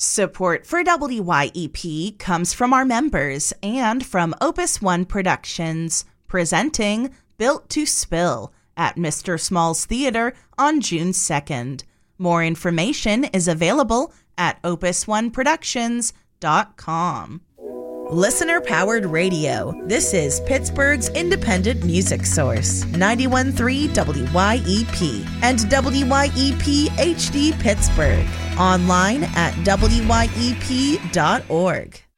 Support for WYEP comes from our members and from Opus One Productions, presenting Built to Spill at Mr. Small's Theater on June 2nd. More information is available at opusoneproductions.com. Listener-powered radio. This is Pittsburgh's independent music source, 91.3 WYEP and WYEP HD Pittsburgh. Online at WYEP.org.